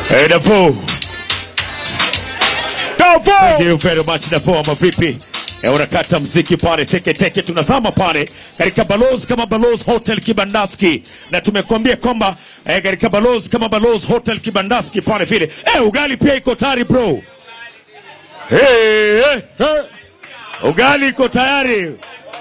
Davo. Thank you very much Davo, ama vipi? Unakata mziki pale teke tunazama pale katika Balozi kama Balozi Hotel Kibandaski, na tumekuambia kwamba katika Balozi kama Balozi Hotel Kibandaski pale vile ugali pia iko tayari bro. Ugali iko tayari.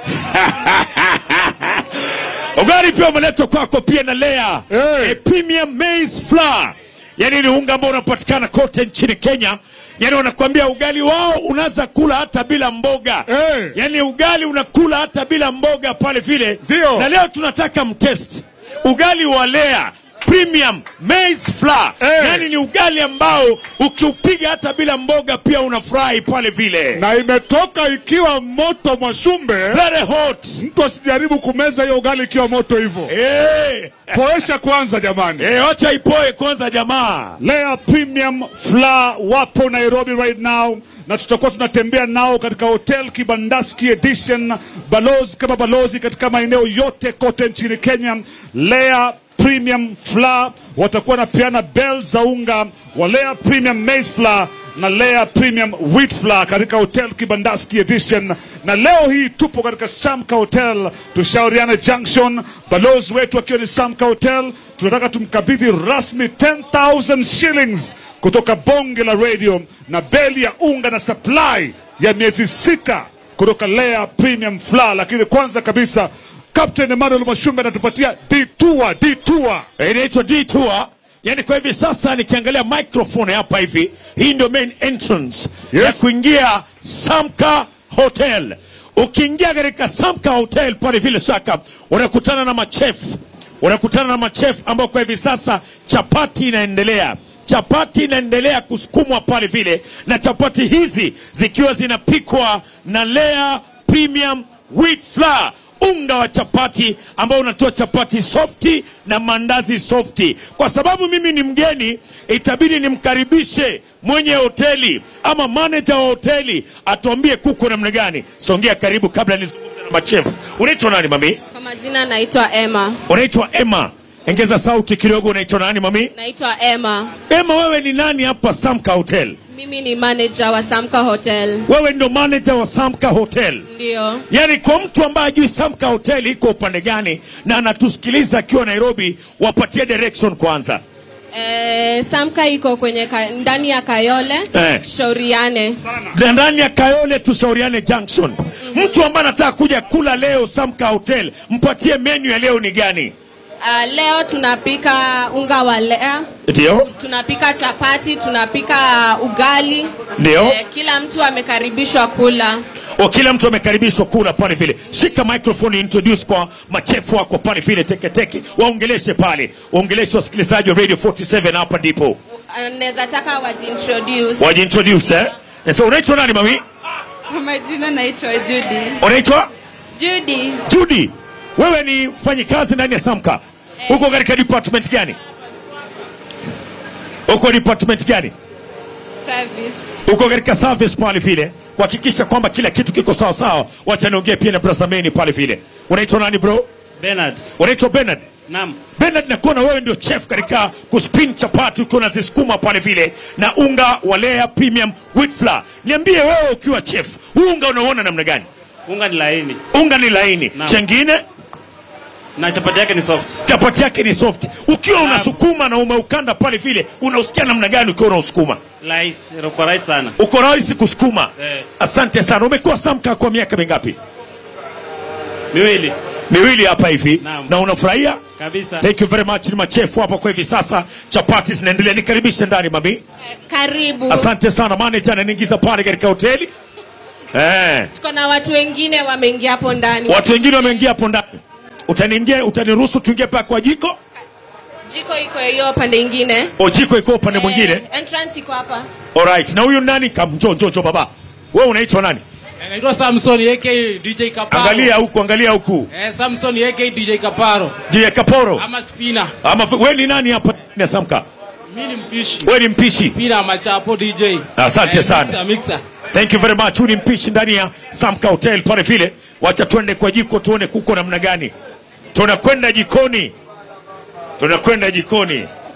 Ugali pia umeletwa kwako pia na Lea Premium Maize Flour. Yani ni unga ambao unapatikana kote nchini Kenya. Yani wanakuambia ugali wao unaza kula hata bila mboga. Yani ugali unakula hata bila mboga pale vile. Dio. Na leo tunataka mtest ugali wa Lea Premium Maize Flour. Yani ni ugali ambao ukiupiga hata bila mboga pia unafurahi pale vile. Na imetoka ikiwa moto Mwashumbe. Very hot. Mtu asijaribu kumeza hiyo ugali ikiwa moto hivyo. Poesha kwanza jamani. Acha ipoe kwanza jamaa. Lea Premium Flour wapo Nairobi right now, na tutakuwa tunatembea nao katika Hotel Kibandaski Edition, Balozi kama Balozi katika maeneo yote kote nchini Kenya. Lea Premium Flour watakuwa na piana bell za unga wa Lea Premium Maize Flour na Lea Premium Wheat Flour katika Hotel Kibandaski Edition. Na leo hii tupo katika Samka Hotel, Tushauriane Junction, balozi wetu akiwa ni Samka Hotel. Tunataka tumkabidhi rasmi 10,000 shillings kutoka bonge la radio na beli ya unga na supply ya miezi 6 kutoka Lea Premium Flour. Lakini kwanza kabisa Captain Emmanuel Mwashumbe anatupatia D-Tour. Inaitwa D-Tour. Yani kwa hivi sasa nikiangalia microphone hapa hivi, hii ndio main entrance ya kuingia Samka Hotel. Ukiingia katika Samka Hotel pale vile shaka unakutana na machef ambao kwa hivi sasa chapati inaendelea kusukumwa pale vile, na chapati hizi zikiwa zinapikwa na Lea Premium Wheat Flour, unga wa chapati ambao unatoa chapati softi na mandazi softi. Kwa sababu mimi ni mgeni, itabidi nimkaribishe mwenye hoteli ama manager wa hoteli atuambie kuko namna gani. Songea karibu kabla nizungumze na machef. Unaitwa nani mami? Kwa majina naitwa Emma. Unaitwa Emma. Ongeza sauti kidogo. Unaitwa nani mami? Naitwa Emma. Emma, wewe ni nani hapa Samka Hotel? Mimi ni manager wa Samka Hotel. Wewe ndio manager wa Samka Hotel? Ndio. Yani kwa mtu ambaye hajui Samka Hotel iko upande gani na anatusikiliza akiwa Nairobi, wapatie direction kwanza. Samka iko kwenye ndani ya Kayole, Tushauriane. Ndani ya Kayole Tushauriane Junction. Mtu ambaye anataka kuja kula leo Samka Hotel, mpatie menu ya leo ni gani? Leo tunapika unga wa Lea. Ndio. Tunapika chapati, tunapika ugali. Ndio. Kila mtu amekaribishwa kula. Kila mtu amekaribishwa kula pale vile. Shika microphone, introduce kwa machefu wako pale vile teke. Waongeleshe pale. Waongeleshe wasikilizaji wa Radio 47 hapa ndipo. Naweza taka wajintroduce. Wajintroduce So unaitwa nani mami? Kwa majina naitwa Judy. Unaitwa? Judy. Wewe ni mfanyikazi ndani ya Samka. Uko katika department gani? Service. Uko katika service pale vile. Kuhakikisha kwamba kila kitu kiko sawa sawa. Wacha niongee pia na Brazameni pale vile. Unaitwa nani bro? Bernard. Unaitwa Bernard? Naam. Bernard, nakuona wewe ndio chef katika kuspin chapati ukiwa unazisukuma pale vile na unga wa Lea Premium Wheat Flour. Niambie wewe ukiwa chef, unga unaona namna gani? Unga ni laini. Chengine? Na chapati yake ni soft. Ukiwa unasukuma na umeukanda pale vile, unausikia namna gani ukiwa unasukuma? Uko rahisi sana. Uko rahisi kusukuma. Asante sana. Umekuwa Samka kwa miaka mingapi? Miwili hapa hivi. Na unafurahia? Kabisa. Thank you very much. Ni machefu hapa kwa hivi sasa. Chapati zinaendelea. Nikaribishe ndani mami. Karibu. Asante sana. Manager ananiingiza pale katika hoteli. Tuko na watu wengine wameingia hapo ndani. Utaniruhusu tuingie pale kwa jiko? Jiko iko hiyo pande nyingine. Jiko iko pande mwingine. Entrance iko hapa. Alright. Na huyu nani? Njoo baba. Wewe unaitwa nani? Naitwa Samson aka DJ Kaparo. Angalia huku. Samson aka DJ Kaparo. DJ Kaparo. Ama spina. Wewe ni nani hapa na Samka? Mimi ni mpishi. Wewe ni mpishi? Spina machapo DJ. Asante sana. Mixer. Thank you very much. Huyu ni mpishi ndani ya Samka Hotel pale vile. Wacha twende kwa jiko tuone kuko namna gani. Tunakwenda jikoni.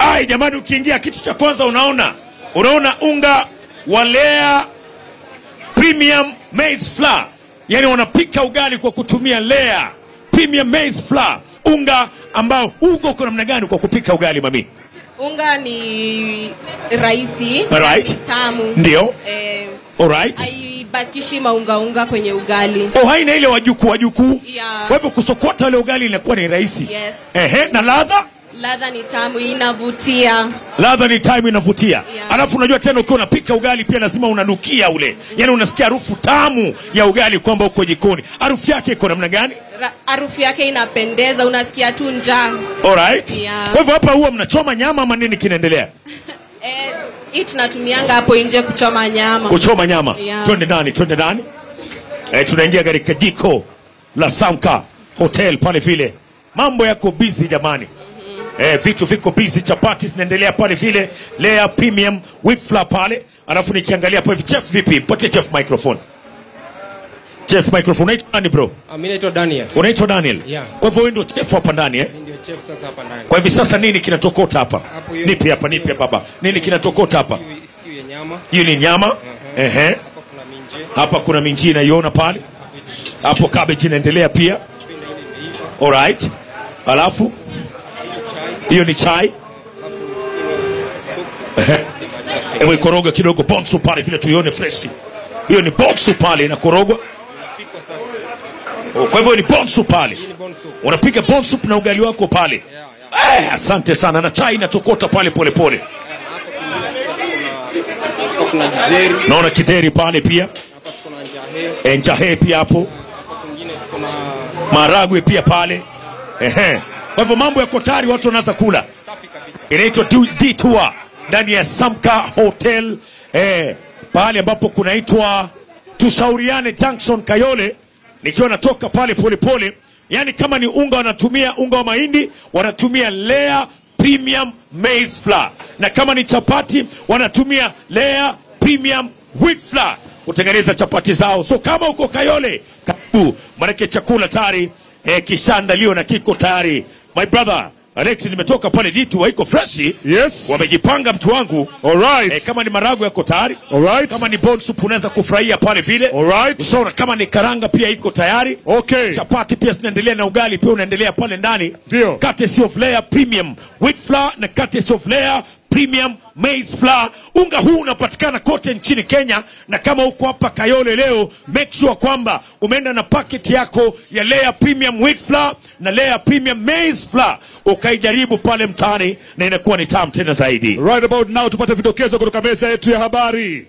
Ai jamani, ukiingia kitu cha kwanza unaona unga wa Lea Premium Maize Flour. Yani wanapika ugali kwa kutumia Lea Premium Maize Flour. Unga ambao uko namna gani kwa kupika ugali mami? Unga ni rahisi, right. Tamu. Ndio. Alright. Haibakishi maunga kwenye ugali. Haina ile wajuku. Yeah. Kwa hivyo kusokota ile ugali inakuwa ni rahisi. Yes. Na ladha? Ladha ni tamu, inavutia. Ladha ni tamu, inavutia. Yeah. Alafu unajua tena ukiwa unapika ugali pia lazima unanukia ule. Yani unasikia harufu tamu ya ugali kwamba uko jikoni. Harufu yake iko namna gani? Harufu yake inapendeza, unasikia tu njaa. Alright. Yeah. Kwa hivyo hapa huwa mnachoma nyama ama nini kinaendelea? Hii tunatumianga hapo nje kuchoma nyama. Kuchoma nyama. Yeah. Twende ndani. Tunaingia katika jiko la Samka Hotel pale vile. Mambo yako busy jamani. Vitu viko busy, chapati zinaendelea pale vile, Lea Premium Wheat Flour pale. Alafu nikiangalia hapo hivi, chef vipi? Mpatie chef microphone. Chef microphone. Unaitwa nani bro? Mimi naitwa Daniel. Unaitwa Daniel? Yeah. Kwa hivyo wewe ndio chef hapa ndani Mimi ndio chef sasa hapa ndani. Kwa hivi sasa nini kinatokota hapa? Nipi hapa baba. Nini kinatokota hapa? Stew ya nyama. Hiyo ni nyama. Hapa kuna minji. Hapa kuna minji naiona pale. Hapo cabbage inaendelea pia. Alright. Alafu hiyo ni chai. Ewe koroga kidogo bonsu pale vile tuione fresh. Hiyo ni bonsu pale inakorogwa. Kwa hivyo ni bonsu pale. Unapiga bonsu na ugali wako pale. Asante sana, na chai inatokota pale pole. Kuna kideri. Naona kideri pale pia. Hapa kuna njahe pia hapo. Hapa kwingine kuna maragwe pia pale. Kwa hivyo mambo yako tayari, watu wanaanza kula. safi kabisa. Inaitwa D-Tour ndani ya Samka Hotel, pale ambapo kunaitwa Tushauriane Junction Kayole. Nikiwa natoka pale pole. Yani kama ni unga wanatumia unga wa mahindi, wanatumia Lea Premium Maize Flour. Na kama ni chapati wanatumia Lea Premium Wheat Flour kutengeneza chapati zao. So kama uko Kayole, karibu, manake chakula tayari kishaandaliwa na kiko tayari. My brother Alex, nimetoka pale D-Tour, iko fresh. Yes. Wamejipanga mtu wangu. Alright. Kama ni marago yako tayari. Alright. Kama ni bone soup unaweza kufurahia pale vile. Alright. So kama ni karanga pia iko tayari. Okay. Chapati pia zinaendelea na ugali pia unaendelea pale ndani. Ndio. Courtesy of Lea Premium Wheat Flour na courtesy of Lea Premium Maize Flour. Unga huu unapatikana kote nchini Kenya, na kama uko hapa Kayole leo, make sure kwamba umeenda na packet yako ya Lea Premium Wheat Flour na Lea Premium Maize Flour ukaijaribu pale mtaani, na inakuwa ni tamu tena zaidi. Right about now tupate vidokezo kutoka meza yetu ya habari.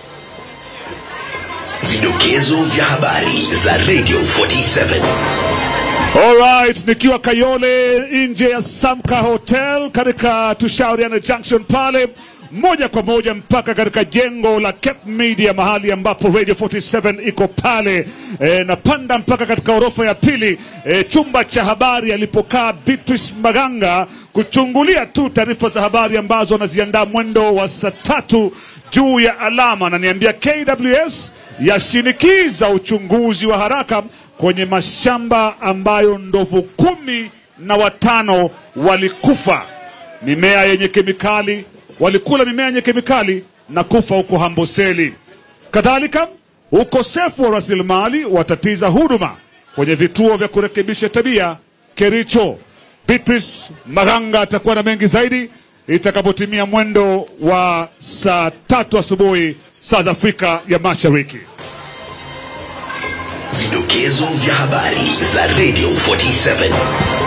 Vidokezo vya habari za Radio 47. Alright, nikiwa Kayole nje ya Samka Hotel katika Tushauriane Junction pale, moja kwa moja mpaka katika jengo la Cape Media, mahali ambapo Radio 47 iko pale. Napanda mpaka katika orofa ya pili, chumba cha habari alipokaa Beatrice Maganga kuchungulia tu taarifa za habari ambazo anaziandaa mwendo wa saa 3 juu ya alama, na niambia KWS yashinikiza uchunguzi wa haraka kwenye mashamba ambayo ndovu 15 walikufa. Mimea yenye kemikali, walikula mimea yenye kemikali na kufa huko Amboseli. Kadhalika, ukosefu wa rasilimali watatiza huduma kwenye vituo vya kurekebisha tabia Kericho. Beatrice Maganga atakuwa na mengi zaidi itakapotimia mwendo wa saa 3 asubuhi saa za Afrika ya Mashariki. Vidokezo vya habari za Radio 47.